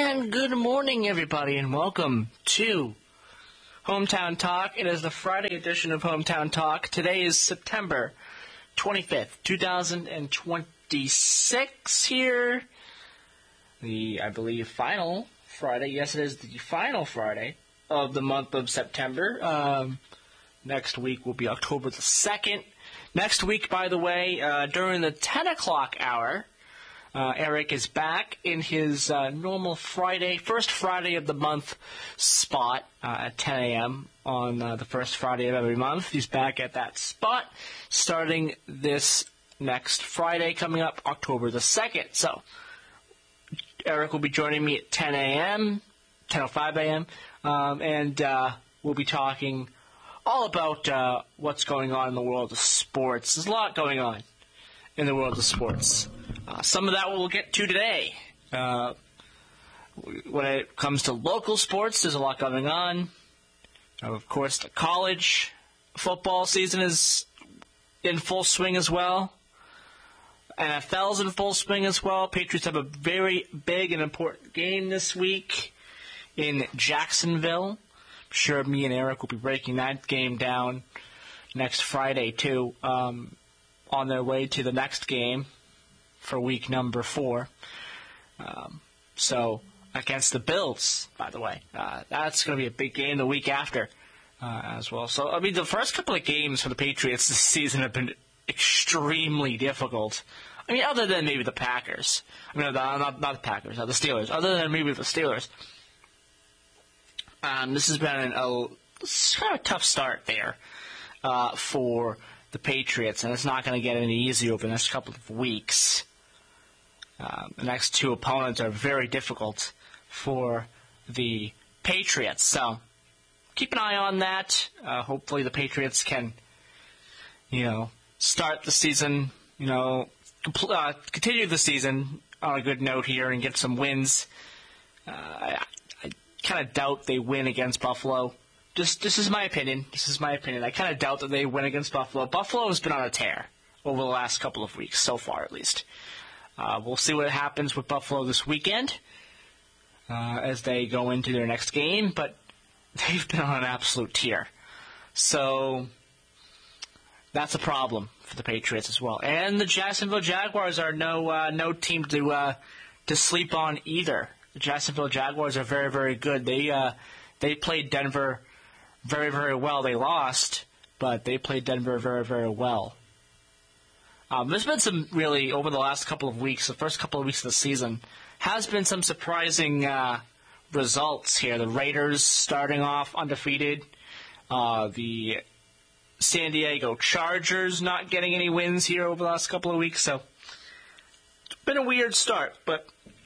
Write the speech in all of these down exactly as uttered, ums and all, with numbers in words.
And good morning, everybody, and welcome to Hometown Talk. It is the Friday edition of Hometown Talk. Today is September twenty-fifth, twenty twenty-six here. The, I believe, final Friday. Yes, it is the final Friday of the month of September. Um, next week will be October the second. Next week, by the way, uh, during the ten o'clock hour, Uh, Eric is back in his uh, normal Friday, first Friday of the month spot uh, at ten a.m. on uh, the first Friday of every month. He's back at that spot starting this next Friday coming up, October the second. So Eric will be joining me at ten a.m., ten oh five a.m., um, and uh, we'll be talking all about uh, what's going on in the world of sports. There's a lot going on in the world of sports. Uh, some of that we'll get to today. Uh, when it comes to local sports, there's a lot going on. Uh, of course, the college football season is in full swing as well. N F L's in full swing as well. Patriots have a very big and important game this week in Jacksonville. I'm sure me and Eric will be breaking that game down next Friday, too, um, on their way to the next game for week number four. Um, so, against the Bills, by the way. Uh, that's going to be a big game the week after uh, as well. So, I mean, the first couple of games for the Patriots this season have been extremely difficult. I mean, other than maybe the Packers. I mean, not, not the Packers, uh, the Steelers. Other than maybe the Steelers. Um, this has been a, kind of a tough start there uh, for the Patriots, and it's not going to get any easier over the next couple of weeks. Um, the next two opponents are very difficult for the Patriots, so keep an eye on that. Uh, hopefully the Patriots can, you know, start the season, you know, compl- uh, continue the season on a good note here and get some wins. Uh, I, I kind of doubt they win against Buffalo. Just, this is my opinion. This is my opinion. I kind of doubt that they win against Buffalo. Buffalo has been on a tear over the last couple of weeks, so far at least. Uh, we'll see what happens with Buffalo this weekend uh, as they go into their next game, but they've been on an absolute tear. So that's a problem for the Patriots as well. And the Jacksonville Jaguars are no uh, no team to uh, to sleep on either. The Jacksonville Jaguars are very, very good. They uh, they played Denver very, very well. They lost, but they played Denver very, very well. Um, there's been some really, over the last couple of weeks, the first couple of weeks of the season, has been some surprising uh, results here. The Raiders starting off undefeated. Uh, the San Diego Chargers not getting any wins here over the last couple of weeks. So it's been a weird start, but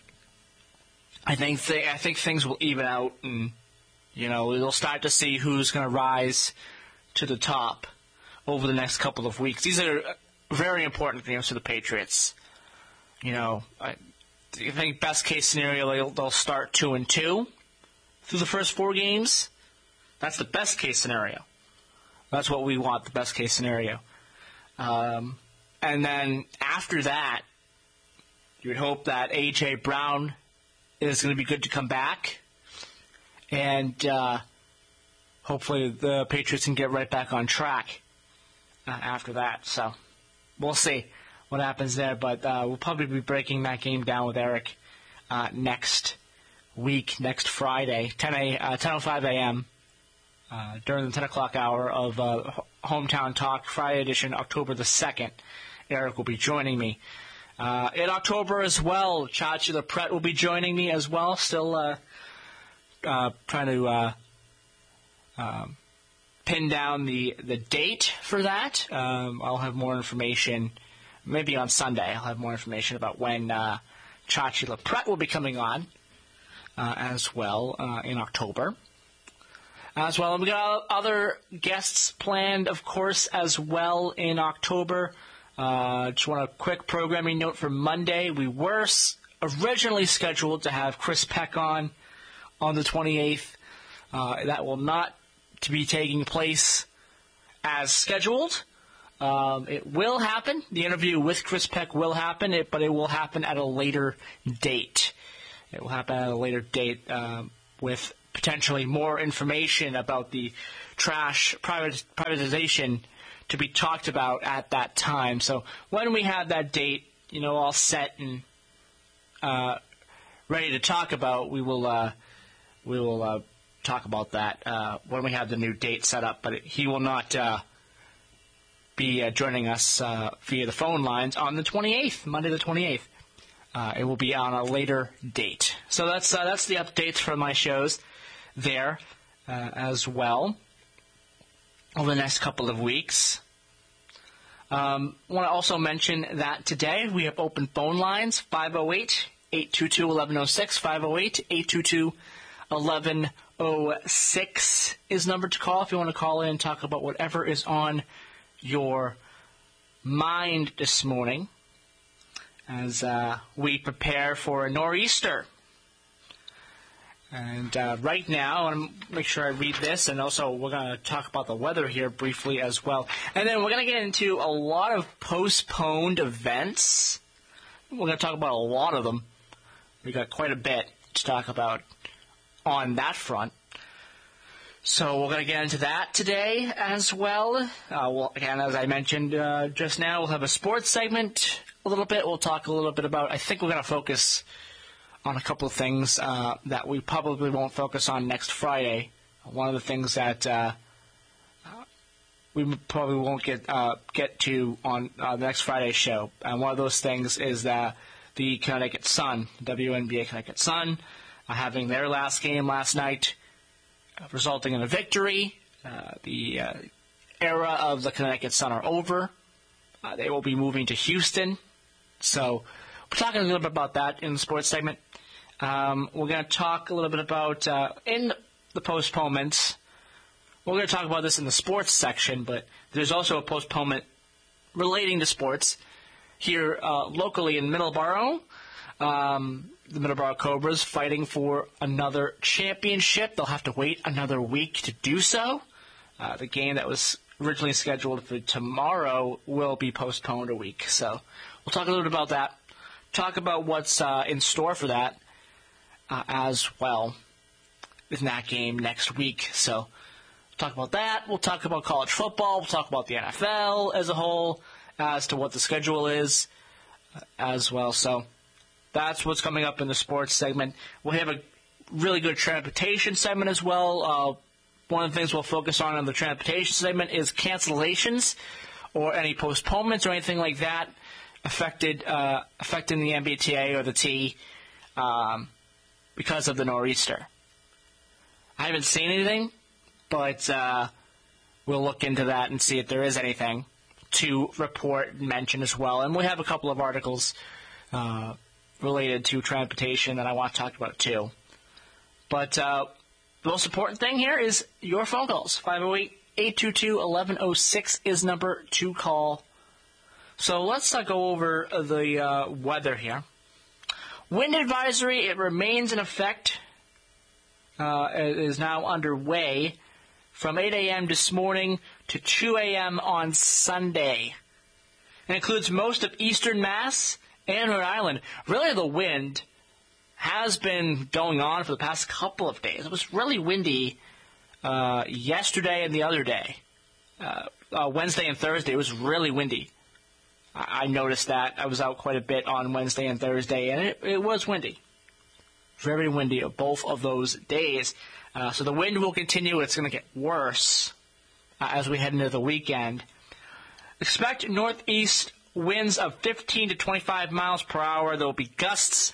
I think th- I think things will even out, and you know, we'll start to see who's going to rise to the top over the next couple of weeks. These are very important games for the Patriots. You know, I, I think best case scenario, they'll, they'll start two and two through the first four games. That's the best case scenario. That's what we want, the best case scenario. Um, and then after that, you would hope that A J. Brown is going to be good to come back. And uh, hopefully the Patriots can get right back on track uh, after that. So we'll see what happens there. But uh, we'll probably be breaking that game down with Eric uh, next week, next Friday, ten oh five a.m. Uh, during the ten o'clock hour of uh, Hometown Talk, Friday edition, October the second. Eric will be joining me. Uh, in October as well, Chachi LaPret will be joining me as well. Still uh, uh, trying to uh, um, pin down the, the date for that. Um, I'll have more information, maybe on Sunday. I'll have more information about when uh, Chachi LaPret will be coming on uh, as well uh, in October. As well, and we got other guests planned, of course, as well in October. Uh, just want a quick programming note for Monday. We were s- originally scheduled to have Chris Peck on on the twenty-eighth. Uh, that will not to be taking place as scheduled. Um, it will happen. The interview with Chris Peck will happen, it, but it will happen at a later date. It will happen at a later date uh, with potentially more information about the trash private, privatization to be talked about at that time. So when we have that date, you know, all set and uh, ready to talk about, we will uh, we will uh, talk about that uh, when we have the new date set up. But he will not uh, be uh, joining us uh, via the phone lines on the twenty-eighth, Monday the twenty-eighth. Uh, it will be on a later date. So that's uh, that's the updates for my shows there uh, as well over the next couple of weeks. Um, I want to also mention that today we have open phone lines, five oh eight, eight two two, one one oh six, five oh eight, eight two two, one one oh six is number to call if you want to call in and talk about whatever is on your mind this morning as uh, we prepare for a nor'easter. And uh, right now, I want to make sure I read this, and also we're going to talk about the weather here briefly as well. And then we're going to get into a lot of postponed events. We're going to talk about a lot of them. We got quite a bit to talk about on that front. So we're going to get into that today as well. Uh, well again, as I mentioned uh, just now, we'll have a sports segment a little bit. We'll talk a little bit about, I think we're going to focus on a couple of things uh, that we probably won't focus on next Friday. One of the things that uh, we probably won't get uh, get to on uh, the next Friday's show. And one of those things is that the Connecticut Sun, W N B A Connecticut Sun, uh, having their last game last night, uh, resulting in a victory. Uh, the uh, era of the Connecticut Sun are over. Uh, they will be moving to Houston. So we're talking a little bit about that in the sports segment. Um, we're going to talk a little bit about, uh, in the postponements, we're going to talk about this in the sports section, but there's also a postponement relating to sports here uh, locally in Middleborough. Um, the Middleborough Cobras fighting for another championship. They'll have to wait another week to do so. Uh, the game that was originally scheduled for tomorrow will be postponed a week. So we'll talk a little bit about that. Talk about what's uh, in store for that uh, as well in that game next week. So we'll talk about that. We'll talk about college football. We'll talk about the N F L as a whole as to what the schedule is uh, as well. So that's what's coming up in the sports segment. We'll have a really good transportation segment as well. Uh, one of the things we'll focus on in the transportation segment is cancellations or any postponements or anything like that affected uh, affecting the M B T A or the T um, because of the nor'easter. I haven't seen anything, but uh, we'll look into that and see if there is anything to report and mention as well. And we have a couple of articles uh, related to transportation that I want to talk about too. But uh, the most important thing here is your phone calls. five oh eight, eight two two, one one oh six is number to call. So let's uh, go over the uh, weather here. Wind advisory, it remains in effect. Uh, it is now underway from eight a.m. this morning to two a.m. on Sunday. It includes most of eastern Mass and Rhode Island. Really, the wind has been going on for the past couple of days. It was really windy uh, yesterday and the other day. Uh, uh, Wednesday and Thursday, it was really windy. I noticed that. I was out quite a bit on Wednesday and Thursday, and it, it was windy. Very windy of both of those days. Uh, so the wind will continue. It's going to get worse uh, as we head into the weekend. Expect northeast winds of fifteen to twenty-five miles per hour. There will be gusts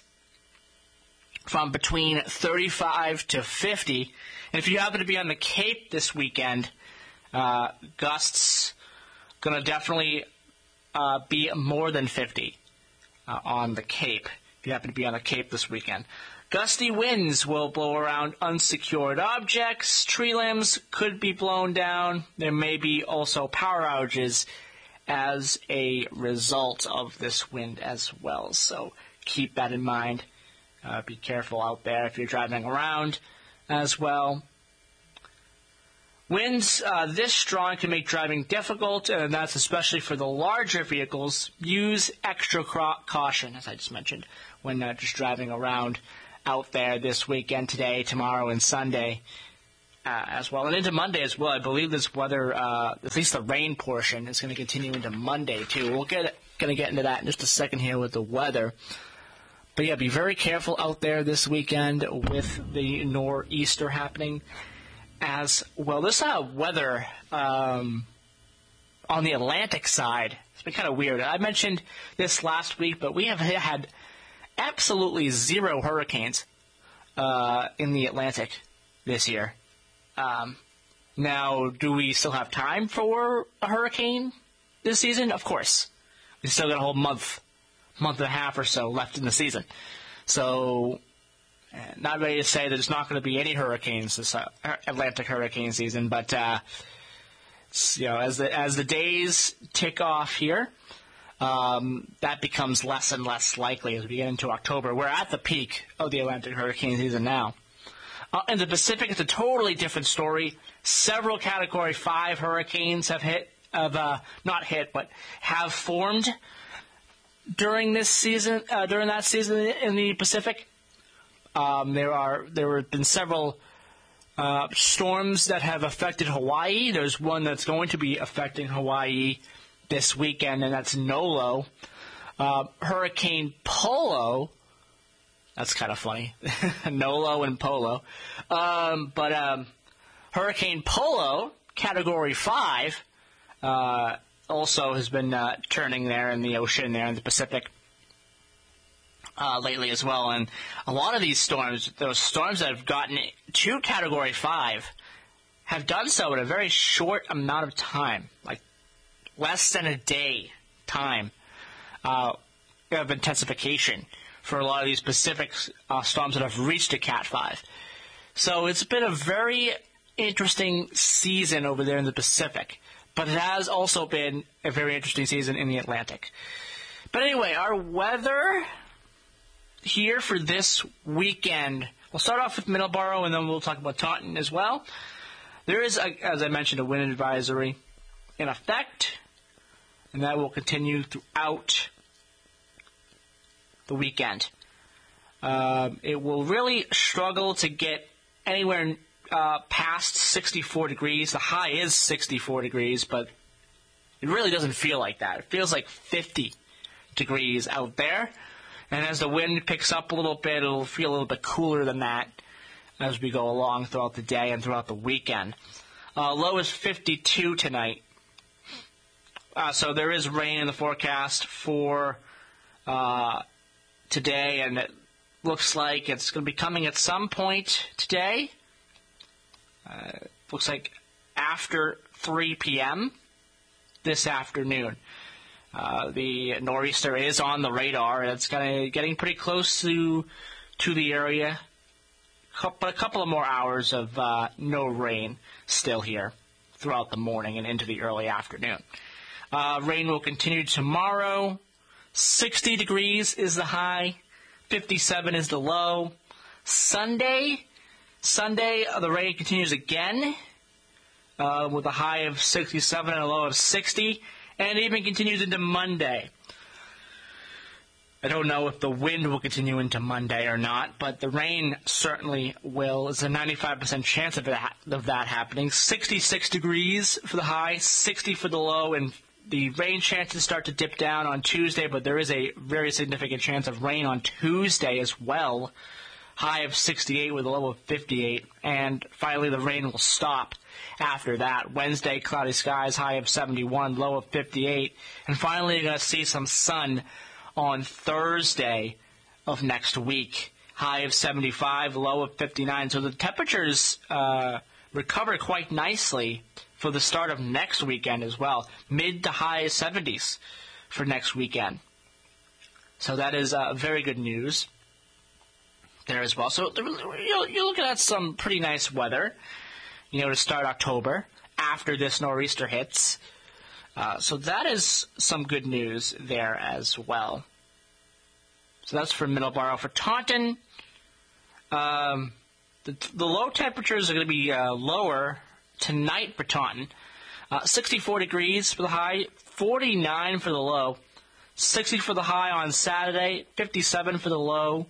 from between thirty-five to fifty. And if you happen to be on the Cape this weekend, uh, gusts going to definitely Uh, be more than fifty uh, on the Cape, if you happen to be on the Cape this weekend. Gusty winds will blow around unsecured objects. Tree limbs could be blown down. There may be also power outages as a result of this wind as well. So keep that in mind. Uh, be careful out there if you're driving around as well. Winds uh, this strong can make driving difficult, and that's especially for the larger vehicles. Use extra caution, as I just mentioned, when uh, just driving around out there this weekend, today, tomorrow, and Sunday uh, as well. And into Monday as well. I believe this weather, uh, at least the rain portion, is going to continue into Monday, too. We'll get going to get into that in just a second here with the weather. But, yeah, be very careful out there this weekend with the nor'easter happening as well. This uh, weather um, on the Atlantic side, it's been kind of weird. I mentioned this last week, but we have had absolutely zero hurricanes uh, in the Atlantic this year. Um, now, do we still have time for a hurricane this season? Of course. We still got a whole month, month and a half or so left in the season. So, uh, not ready to say that there's not going to be any hurricanes this uh, Atlantic hurricane season, but uh, you know, as the as the days tick off here, um, that becomes less and less likely as we get into October. We're at the peak of the Atlantic hurricane season now. Uh, in the Pacific, it's a totally different story. Several Category five hurricanes have hit. Of uh, not hit, but have formed during this season. Uh, during that season in the Pacific, um, there are there have been several uh, storms that have affected Hawaii. There's one that's going to be affecting Hawaii this weekend, and that's Nolo. Uh, Hurricane Polo. That's kind of funny, Nolo and Polo. Um, but um, Hurricane Polo, Category five. Uh, also has been uh, turning there in the ocean there in the Pacific uh, lately as well. And a lot of these storms, those storms that have gotten to Category five, have done so in a very short amount of time, like less than a day time uh, of intensification for a lot of these Pacific uh, storms that have reached a Cat five. So it's been a very interesting season over there in the Pacific. But it has also been a very interesting season in the Atlantic. But anyway, our weather here for this weekend, we'll start off with Middleborough, and then we'll talk about Taunton as well. There is, a, as I mentioned, a wind advisory in effect, and that will continue throughout the weekend. Uh, it will really struggle to get anywhere Uh, past sixty-four degrees. The high is sixty-four degrees, but it really doesn't feel like that. It feels like fifty degrees out there. And as the wind picks up a little bit, it'll feel a little bit cooler than that as we go along throughout the day and throughout the weekend. Uh, low is fifty-two tonight. Uh, so there is rain in the forecast for uh, today, and it looks like it's going to be coming at some point today. Uh, looks like after three p.m. this afternoon. Uh, the nor'easter is on the radar. It's kind of getting pretty close to to the area. But a couple of more hours of uh, no rain still here throughout the morning and into the early afternoon. Uh, rain will continue tomorrow. sixty degrees is the high. fifty-seven is the low. Sunday... Sunday, uh, the rain continues again uh, with a high of sixty-seven and a low of sixty, and it even continues into Monday. I don't know if the wind will continue into Monday or not, but the rain certainly will. There's a ninety-five percent chance of, it ha- of that happening. sixty-six degrees for the high, sixty for the low, and the rain chances start to dip down on Tuesday, but there is a very significant chance of rain on Tuesday as well. High of sixty-eight with a low of fifty-eight, and finally the rain will stop after that. Wednesday, cloudy skies, high of seventy-one, low of fifty-eight, and finally you're going to see some sun on Thursday of next week. High of seventy-five, low of fifty-nine. So the temperatures uh, recover quite nicely for the start of next weekend as well. Mid to high seventies for next weekend. So that is uh, very good news there as well. So you're, you're looking at some pretty nice weather, you know, to start October after this nor'easter hits. Uh, so that is some good news there as well. So that's for Middleborough. For Taunton, um, the, the low temperatures are going to be uh, lower tonight for Taunton. Uh, sixty-four degrees for the high, forty-nine for the low, sixty for the high on Saturday, fifty-seven for the low,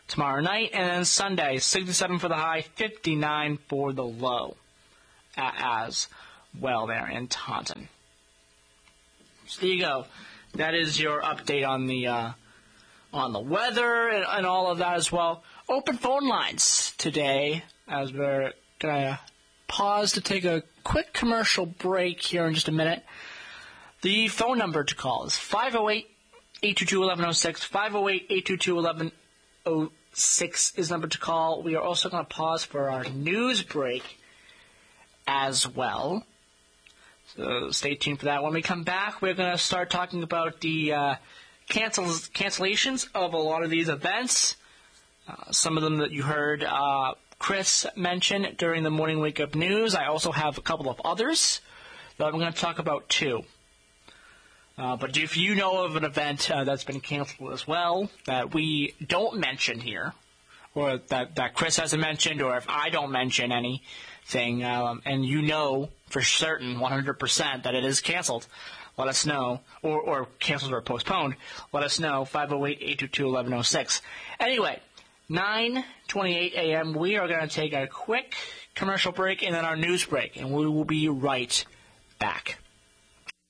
tomorrow night. And then Sunday, sixty-seven for the high, fifty-nine for the low as well there in Taunton. So there you go. That is your update on the uh, on the weather and, and all of that as well. Open phone lines today as we're going to pause to take a quick commercial break here in just a minute. The phone number to call is five oh eight, eight two two, one one oh six. five oh eight, eight two two, one one oh six is the number to call. We are also going to pause for our news break as well. So stay tuned for that. When we come back, we're going to start talking about the uh, cancels, cancellations of a lot of these events. Uh, some of them that you heard uh, Chris mention during the Morning Wake Up News. I also have a couple of others that I'm going to talk about too. Uh, but if you know of an event uh, that's been canceled as well that we don't mention here, or that, that Chris hasn't mentioned, or if I don't mention anything, um, and you know for certain, one hundred percent, that it is canceled, let us know, or, or canceled or postponed, let us know, five oh eight, eight two two, one one oh six. Anyway, nine twenty-eight a.m., we are going to take a quick commercial break and then our news break, and we will be right back.